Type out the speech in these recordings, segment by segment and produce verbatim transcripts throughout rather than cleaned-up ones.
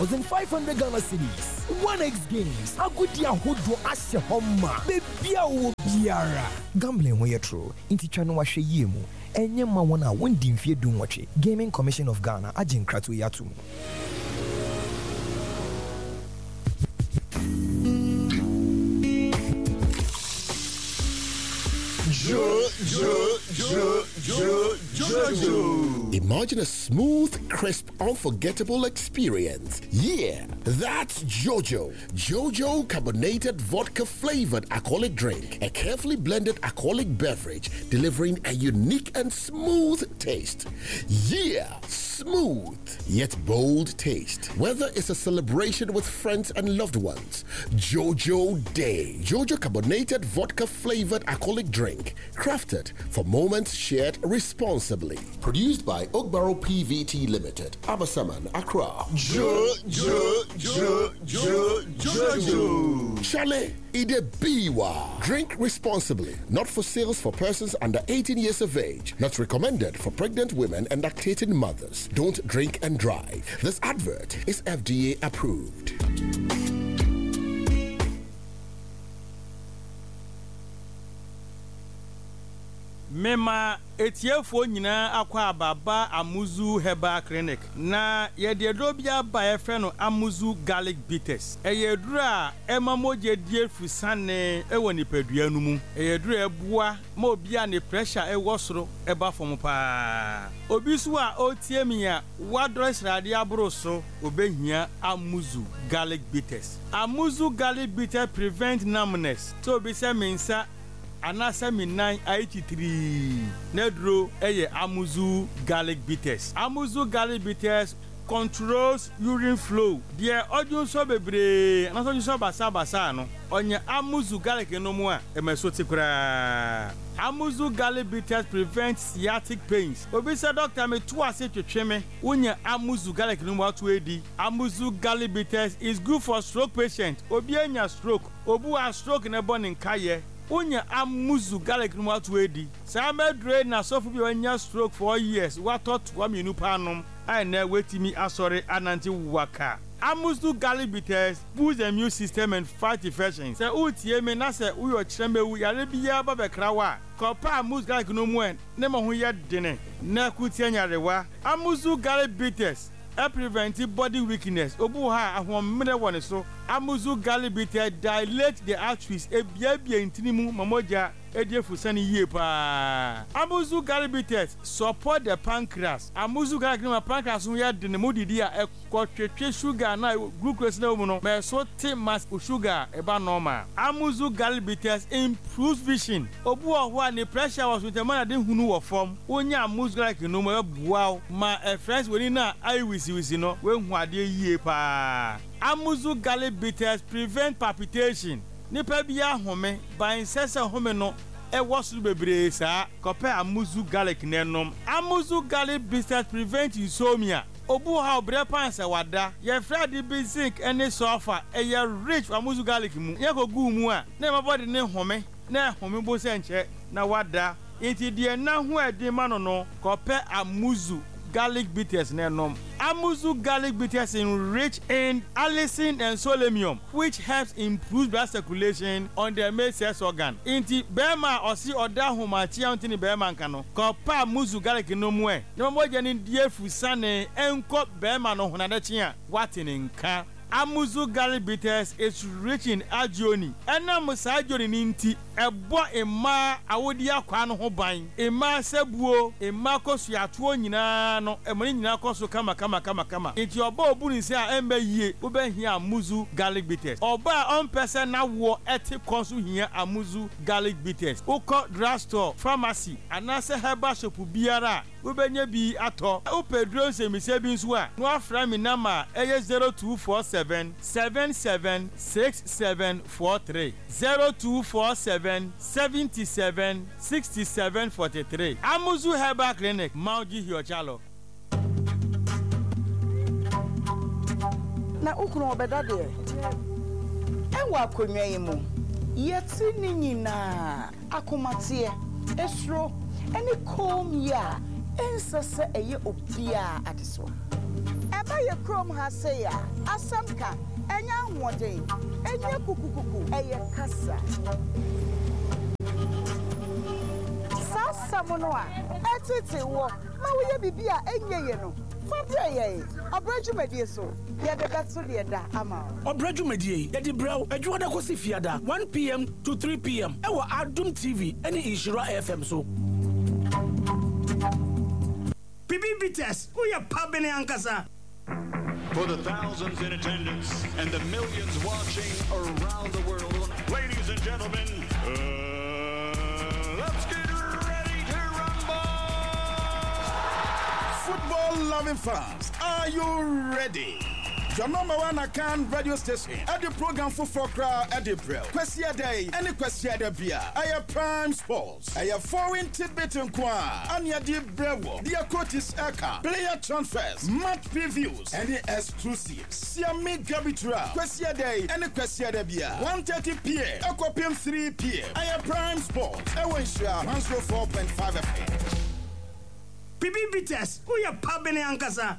five hundred Ghana cedis. one X games. Agudi ahodo ase homa. Bebia wo biara. Gambling ho ye true. Inti twa no wahwe yie mu. Enye ma wona wondi mfie dum wache. Gaming Commission of Ghana agin kratu yatum. Jo, jo, jo, jo, Jojo. Imagine a smooth, crisp, unforgettable experience. Yeah, that's Jojo. Jojo carbonated vodka flavored alcoholic drink. A carefully blended alcoholic beverage delivering a unique and smooth taste. Yeah, smooth yet bold taste. Whether it's a celebration with friends and loved ones, Jojo Day. Jojo carbonated vodka flavored alcoholic drink. Crafted for moments shared responsibly. Produced by Ogbaro P V T Limited, Abasaman, Accra. Jo, jo, jo, jo, Jojo. Chalet, Ide Biwa. Drink responsibly. Not for sales for persons under eighteen years of age. Not recommended for pregnant women and lactating mothers. Don't drink and drive. This advert is F D A approved. Mema etiefo nyina akwa ababa Amuzu Herbal Clinic na yede dobia ba efe no Amuzu Garlic Bitters eyedura emamoje die fusane ewo nipadua nu mu eyedura ebua ma obia ne pressure ewo soro eba fom pa obisu a otiemia wadros rade abroso obehia Amuzu Garlic Bitters. Amuzu Garlic Bitters prevent numbness to be se mensa anasa minan eighty-three nedro eye Amuzu Garlic Bitters. Amuzu Garlic Bitters controls urine flow. Dear audience so bebre anaso so basa basa no onye Amuzu Garlic no mu a emesoti kura. Amuzu Garlic Bitters prevents sciatic pains. Obi say doctor me to ase twetwe me wonya Amuzu Garlic no mu atu edi. Amuzu Garlic Bitters is good for stroke patient. Obi anya stroke, obu a stroke na born nkaye. Unya Amuzu Garlic no atu edi. Sa medre na sofu bi wanya stroke for years. What thought wa minu panom. I na wetimi asore ananti waka. Amuzu Garlic Bitters boost the immune system and fight infections. Say utie me na say uyo chremewu yare biya ba bekrawa. Kopa Amuzu Garlic no mu en ne mo ho ye dene. Na kutie nyarewa. Amuzu Garlic Bitters e prevent body weakness. Obu ha ahomre woni so. Amuzu Garlic Bitters dilate the arteries e bia bia intinimu mamoja ediefusani yie pa. Amuzu Garlic Bitters support the pancreas. Amuzu Garlic no pancreas no ya de ne modidi a ekotwetwe sugar na glucose na mu no me so te mass sugar e ba normal. Amuzu Garlic Bitters improves vision. Obu ohwa ne pressure was with man de hunu wo form. Onya Amuzu Garlic no mo bua ma e friends woni na ai wisi wisi no we hu ade yie pa. Amuzu Garlic Bitters prevent palpitation. Nipa bia home ban sese home no e wosu bebre sa kope Amuzu Garlic nenom. Amuzu Garlic Bitters prevent insomnia. Obu ha obre panse wada ye fredi bi zinc ene sulfur e ye rich Amuzu Garlic mu ye ko gu mu a na ma body ne home na home bo se nche na wada inti die na hu edi ma no no kope Amuzu Garlic Bitters nenom. Amuzu Garlic Bitters is rich in allicin and selenium, which helps improve blood circulation on the male sex organ. Inti bema osi oda humachi antini bema nkano. Kopa Amuzu Garlic no mwe. Nemo jeni die fusane enko bema no hunadechi a watini nka. Amuzu Garlic Bitters is rich in agioni. Ena musa agioni ninti ebo ema awodi akwa no ho ban. Ema sebuo, ema kosu atuo nyina no, emani nyina kosu kama kama kama kama. Inti oba obuni se a embe yie, ube hia Amuzu Garlic Bitters. Oba on person na wo eti kosu hia Amuzu Garlic Bitters. Uko drugstore, pharmacy, anase herbal shop biara. Ube nye bi ato. Upe drone se mise bi nso a. No afra mi nama eye zero two four seven seven seven six seven four three zero two four seven seven seven six seven four three. Amuzu Herbal Clinic, Mauji Hiochalo. Na ukunu obeda de. Enwa konwa yimu. Yeti ni nyina akomatie esro eni kom ya ensese eye obia adeso. Eba ye krom ha say ya. Asamka. Enya ahoden. Enya kukukuku. Eye kasa. Sasa mono a. Etete wo. Ma wo ye bibia enye ye no. Fabre ye. Obrajumedie so. Ye de beto de da ama. Obrajumedie. Ye di brew. Adwo da kosi fiada. one p m to three p m. Ewa Adum T V. Any Ishira F M so. Bibi Bites. Who ya pabene ankasa? For the thousands in attendance and the millions watching around the world, ladies and gentlemen, uh, let's get ready to rumble! Football-loving fans, are you ready? Your number one account radio station at the program for Fokra at the Brill. Question day, any question de Bia. I have Prime Sports. I have foreign tidbit and qua. Anya di Brevo. Dia Cotis Eka. Player transfers. Match previews. Any exclusives. Siami Gabitra. Question day, any question de Bia. one thirty p m. Aquapium three p m. I have Prime Sports. Ewensha one oh four point five F M. Bibi Bites. Who ya pabene ankasa?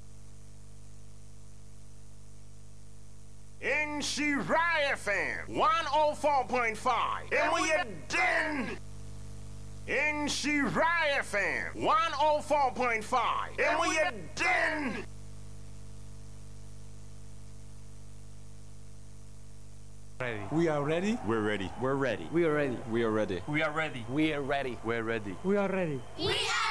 In Shirai F M one oh four point five. And we are done. In Shirai F M one oh four point five. And we are done. Ready. We are ready. We're ready. We're ready. We are ready. We are ready. We are ready. We are ready. We are ready. We are ready. We are ready. We are